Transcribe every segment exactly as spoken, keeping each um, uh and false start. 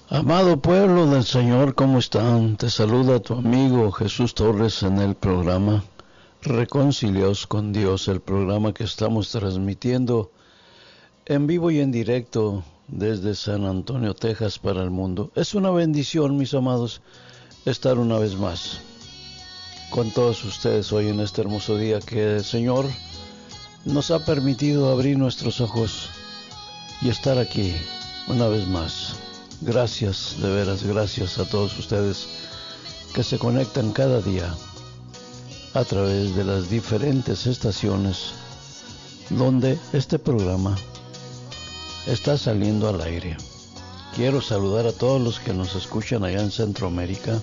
Amado pueblo del Señor, ¿cómo están? Te saluda tu amigo Jesús Torres en el programa Reconciliados con Dios, el programa que estamos transmitiendo en vivo y en directo desde San Antonio, Texas, para el mundo. Es una bendición, mis amados, estar una vez más con todos ustedes hoy en este hermoso día que el Señor nos ha permitido abrir nuestros ojos y estar aquí una vez más. Gracias, de veras, gracias a todos ustedes que se conectan cada día a través de las diferentes estaciones donde este programa está saliendo al aire. Quiero saludar a todos los que nos escuchan allá en Centroamérica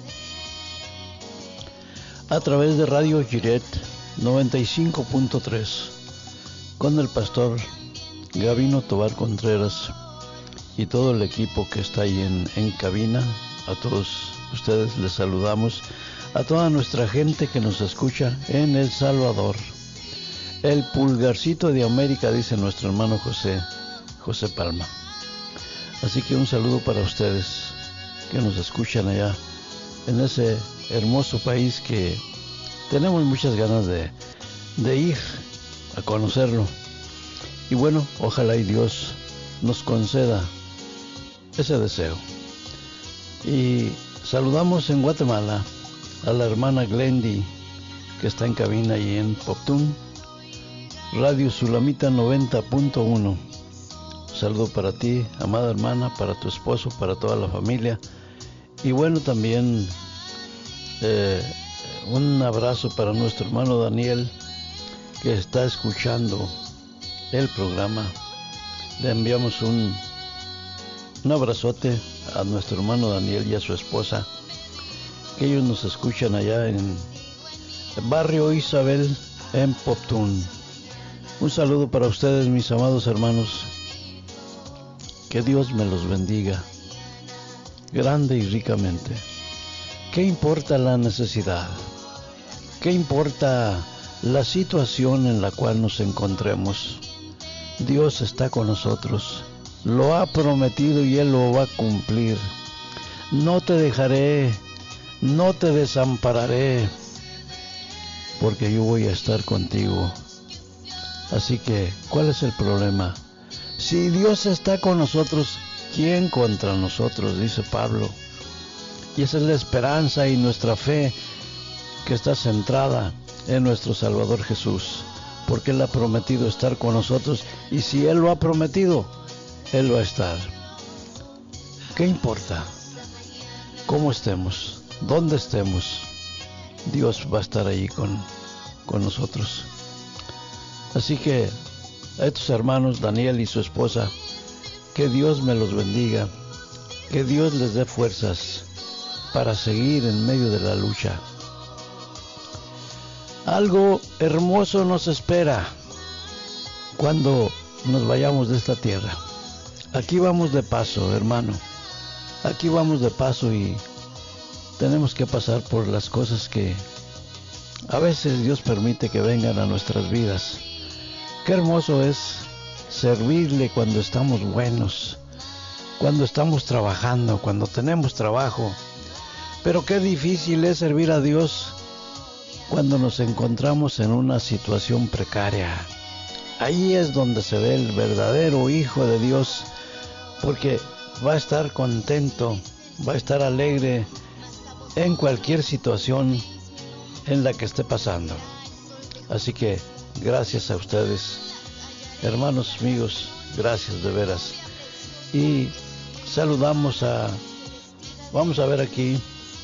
a través de Radio Giret noventa y cinco punto tres con el pastor Gabino Tobar Contreras y todo el equipo que está ahí en, en cabina. A todos ustedes les saludamos, a toda nuestra gente que nos escucha en El Salvador. El pulgarcito de América, dice nuestro hermano José, José Palma. Así que un saludo para ustedes que nos escuchan allá en ese hermoso país que tenemos muchas ganas de, de ir a conocerlo. Y bueno, ojalá y Dios nos conceda ese deseo. Y saludamos en Guatemala a la hermana Glendy, que está en cabina y en Poptún, Radio Sulamita noventa punto uno. Saludo para ti, amada hermana, para tu esposo, para toda la familia. Y bueno, también eh, un abrazo para nuestro hermano Daniel, que está escuchando el programa. Le enviamos un Un abrazote a nuestro hermano Daniel y a su esposa, que ellos nos escuchan allá en el barrio Isabel, en Poptún. Un saludo para ustedes, mis amados hermanos. Que Dios me los bendiga, grande y ricamente. ¿Qué importa la necesidad? ¿Qué importa la situación en la cual nos encontremos? Dios está con nosotros. Lo ha prometido y Él lo va a cumplir. No te dejaré, no te desampararé, porque yo voy a estar contigo. Así que, ¿cuál es el problema? Si Dios está con nosotros, ¿quién contra nosotros? Dice Pablo. Y esa es la esperanza y nuestra fe que está centrada en nuestro Salvador Jesús, porque Él ha prometido estar con nosotros, y si Él lo ha prometido, Él va a estar. ¿Qué importa? ¿Cómo estemos? ¿Dónde estemos? Dios va a estar allí con, con nosotros. Así que a estos hermanos, Daniel y su esposa, que Dios me los bendiga, que Dios les dé fuerzas para seguir en medio de la lucha. Algo hermoso nos espera cuando nos vayamos de esta tierra. Aquí vamos de paso, hermano. Aquí vamos de paso y tenemos que pasar por las cosas que a veces Dios permite que vengan a nuestras vidas. Qué hermoso es servirle cuando estamos buenos, cuando estamos trabajando, cuando tenemos trabajo. Pero qué difícil es servir a Dios cuando nos encontramos en una situación precaria. Ahí es donde se ve el verdadero Hijo de Dios, porque va a estar contento, va a estar alegre en cualquier situación en la que esté pasando. Así que gracias a ustedes, hermanos míos, gracias de veras. Y saludamos a, vamos a ver aquí,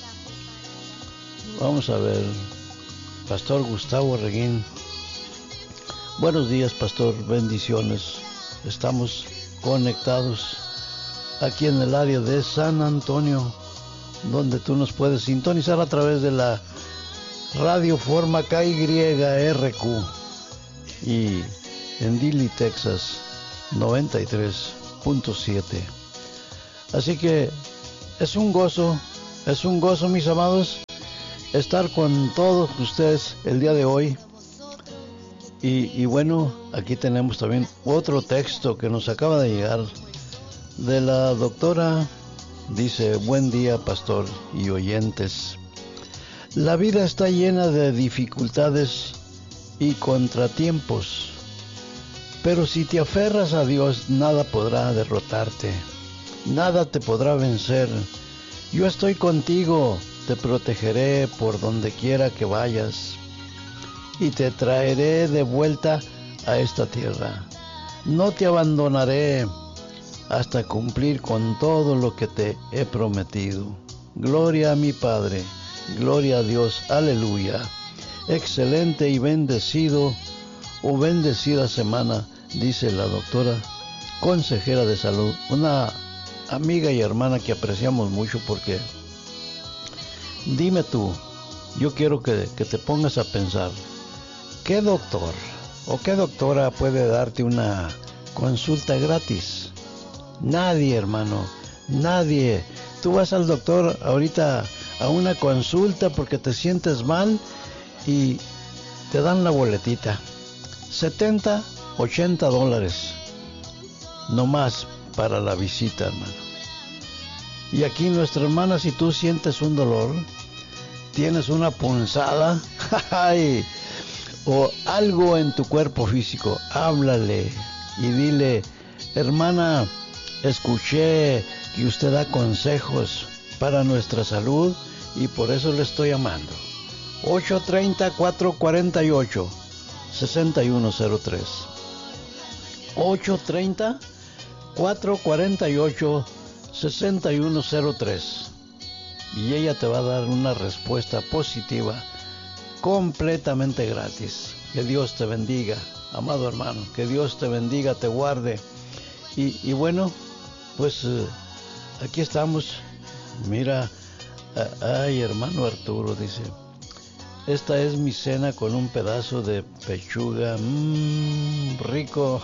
vamos a ver, Pastor Gustavo Reguín. Buenos días, pastor, bendiciones. Estamos conectados aquí en el área de San Antonio, donde tú nos puedes sintonizar a través de la Radio Forma K Y R Q y en Dilley, Texas, noventa y tres punto siete. Así que es un gozo, es un gozo, mis amados, estar con todos ustedes el día de hoy. Y, y bueno, aquí tenemos también otro texto que nos acaba de llegar de la doctora Dice, buen día, pastor y oyentes. La vida está llena de dificultades y contratiempos, pero si te aferras a Dios, nada podrá derrotarte, nada te podrá vencer. Yo estoy contigo, te protegeré por donde quiera que vayas y te traeré de vuelta a esta tierra. No te abandonaré hasta cumplir con todo lo que te he prometido. Gloria a mi Padre, gloria a Dios, aleluya. Excelente y bendecido o bendecida semana, dice la doctora consejera de salud, una amiga y hermana que apreciamos mucho, porque dime tú, yo quiero que, que te pongas a pensar, ¿qué doctor o qué doctora puede darte una consulta gratis? Nadie, hermano, nadie. Tú vas al doctor ahorita a una consulta porque te sientes mal y te dan la boletita. setenta, ochenta dólares. No más para la visita, hermano. Y aquí nuestra hermana, si tú sientes un dolor, tienes una punzada o algo en tu cuerpo físico, háblale y dile, hermana, escuché que usted da consejos para nuestra salud y por eso le estoy llamando. ocho tres cero, cuatro cuatro ocho, seis uno cero tres. ocho tres cero, cuatro cuatro ocho, seis uno cero tres. Y ella te va a dar una respuesta positiva, completamente gratis. Que Dios te bendiga, amado hermano. Que Dios te bendiga, te guarde. Y, y bueno, pues eh, aquí estamos. Mira, ay, hermano Arturo, dice, esta es mi cena con un pedazo de pechuga, mmm, rico.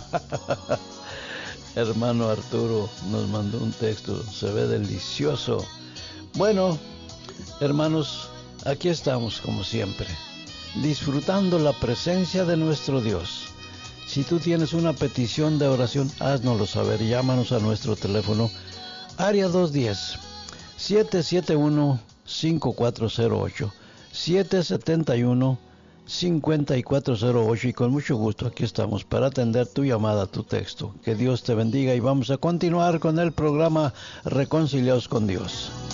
Hermano Arturo nos mandó un texto, se ve delicioso. Bueno, hermanos, aquí estamos como siempre, disfrutando la presencia de nuestro Dios. Si tú tienes una petición de oración, háznoslo saber, llámanos a nuestro teléfono, área dos uno cero, siete siete uno, cinco cuatro cero ocho, siete siete uno, cinco cuatro cero ocho, y con mucho gusto aquí estamos para atender tu llamada, tu texto. Que Dios te bendiga y vamos a continuar con el programa Reconciliados con Dios.